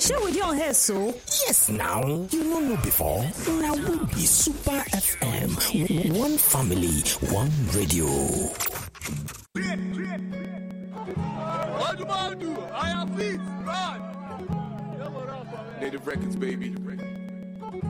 Share with you on here, so. Yes, now. You don't know before. Now we be Super FM. One family, one radio. What do I do? I am fit. Run. Native Records, baby.